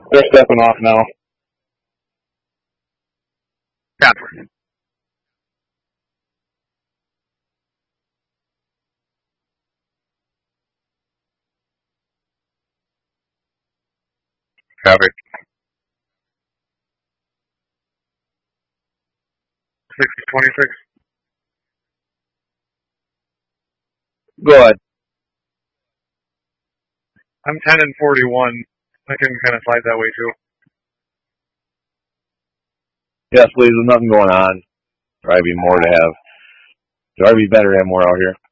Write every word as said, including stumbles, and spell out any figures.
They're stepping off now. Catherine. Copy. six twenty-six. Go ahead. I'm ten and forty-one. I can kind of slide that way too. Yes, please. There's nothing going on. Probably be more to have. Probably be better to have more out here.